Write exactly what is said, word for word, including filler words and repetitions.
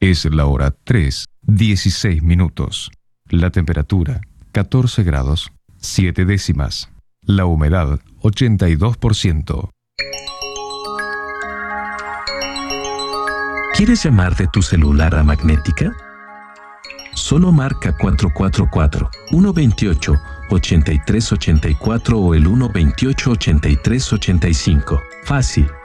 Es la hora tres, dieciséis minutos. La temperatura, catorce grados, siete décimas. La humedad, ochenta y dos por ciento. ¿Quieres llamar de tu celular a Magnética? Solo marca cuatro cuatro cuatro, uno dos ocho, ocho tres ocho cuatro o el uno dos ocho, ocho tres ocho cinco. Fácil.